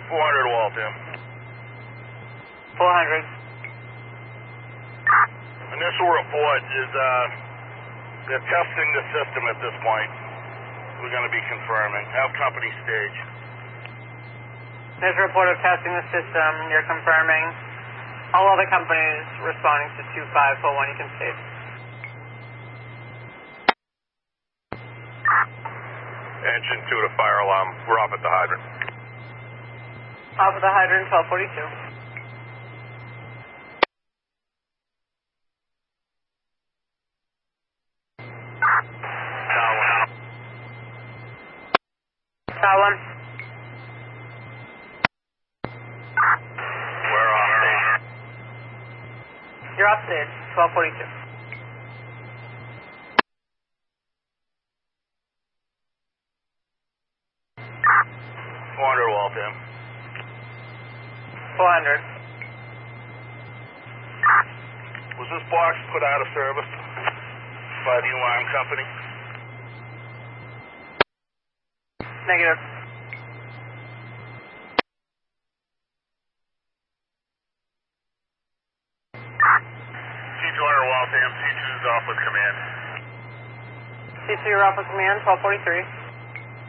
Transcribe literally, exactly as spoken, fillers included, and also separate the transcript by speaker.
Speaker 1: four hundred Waltham.
Speaker 2: four hundred.
Speaker 1: Initial report is uh, they're testing the system at this point. We're going to be confirming. Have company stage.
Speaker 2: There's a report of testing the system. You're confirming. All other companies responding to two five four one. You can stage.
Speaker 1: Engine two to fire alarm. We're off at the hydrant.
Speaker 2: Off of the hydrant, twelve forty-two. Tower one.
Speaker 1: We're on stage.
Speaker 2: You're off stage, twelve forty-two.
Speaker 1: four hundred Waltham.
Speaker 2: four hundred.
Speaker 1: Was this box put out of service by the alarm company?
Speaker 2: Negative.
Speaker 1: C two hundred Waltham, C two's off with command.
Speaker 2: C two, you're off with command, twelve forty-three.